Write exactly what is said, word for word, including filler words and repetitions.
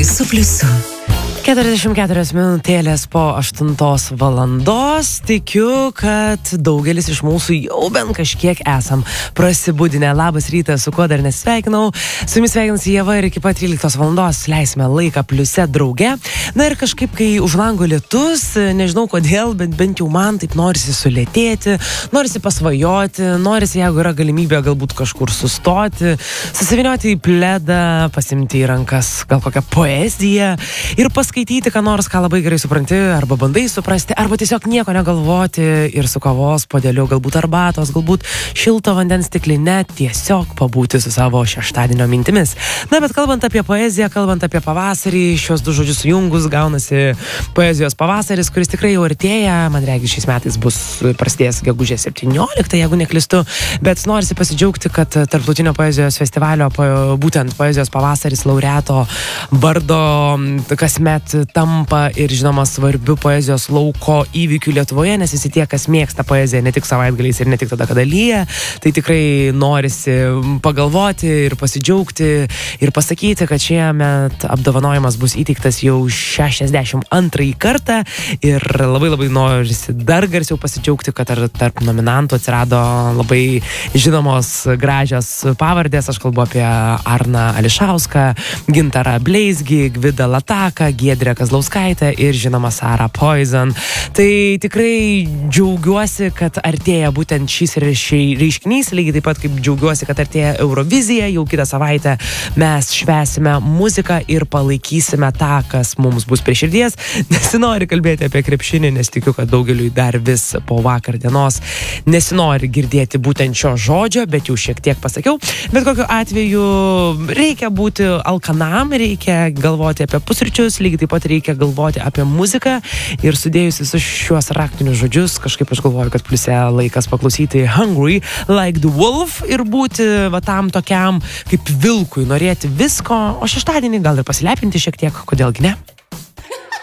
su pliusu. keturiasdešimt keturios minutėlės po aštuntos valandos. Tikiu, kad daugelis iš mūsų jau bent kažkiek esam prasibudinę. Labas rytas, su kuo dar nesveikinau. Su jumis sveikinasi Ieva ir iki pat tryliktos valandos leisime laiką pliuse drauge. Na ir kažkaip, kai už lango lietus, nežinau kodėl, bet bent jau man taip norisi sulėtėti, norisi pasvajoti, norisi, jeigu yra galimybė, galbūt kažkur sustoti, susivinioti į pledą, pasimti į rankas gal kokią poeziją ir paskaityti skaityti, ką nors, ką labai gerai supranti, arba bandai suprasti, arba tiesiog nieko negalvoti ir su kavos puodeliu, galbūt arbatos, galbūt šilto vandens stikline, tiesiog pabūti su savo šeštadienio mintimis. Na, bet kalbant apie poeziją, kalbant apie pavasarį, šios du žodžius sujungus, gaunasi poezijos pavasaris, kuris tikrai jau artėja, man regis šiais metais bus prasidėjęs gegužės septynioliktą, jeigu neklystu, bet norisi pasidžiaugti, kad Tarptautinio poezijos festivalio, būtent poezijos pavasaris laureato vardo kasmet tampa ir žinoma svarbiu poezijos lauko įvykių Lietuvoje, nes visi tie, kas mėgsta poeziją ne tik savaitgaliais ir ne tik tada, kada lyja, tai tikrai norisi pagalvoti ir pasidžiaugti ir pasakyti, kad šiemet apdovanojimas bus įteiktas jau šešiasdešimt antrąjį kartą ir labai labai norisi dar garsiau pasidžiaugti, kad tarp nominantų atsirado labai žinomos gražios pavardės. Aš kalbu apie Arną Ališauską, Gintarą Bleizgį, Gvidą Lataką, Giedrę Kazlauskaitę ir žinoma Sarah Poison. Tai tikrai džiaugiuosi, kad artėja būtent šis reiškinys, lygiai taip pat kaip džiaugiuosi, kad artėja Eurovizija. Jau kitą savaitę mes švęsime muziką ir palaikysime tą, kas mums bus prie širdies. Nesinori kalbėti apie krepšinį, nes tikiu, kad daugeliui dar vis po vakar dienos nesinori girdėti būtent šio žodžio, bet jau šiek tiek pasakiau. Bet kokiu atveju reikia būti alkanam, reikia galvoti apie pusryčius, lygiai taip pat reikia galvoti apie muziką ir sudėjus visus šiuos raktinius žodžius, kažkaip aš galvoju, kad pliuse laikas paklausyti Hungry Like the Wolf ir būti va tam tokiam kaip vilkui, norėti visko, o šeštadienį gal ir pasilepinti šiek tiek, kodėlgi ne?